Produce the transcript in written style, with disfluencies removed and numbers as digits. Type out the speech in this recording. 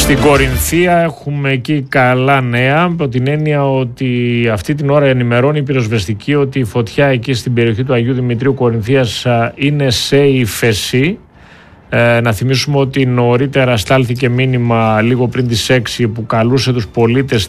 Στην Κορινθία έχουμε εκεί καλά νέα, από την έννοια ότι αυτή την ώρα ενημερώνει η πυροσβεστική ότι η φωτιά εκεί στην περιοχή του Αγίου Δημητρίου Κορινθίας είναι σε ύφεση. Να θυμίσουμε ότι νωρίτερα στάλθηκε μήνυμα λίγο πριν τις 6 που καλούσε τους πολίτες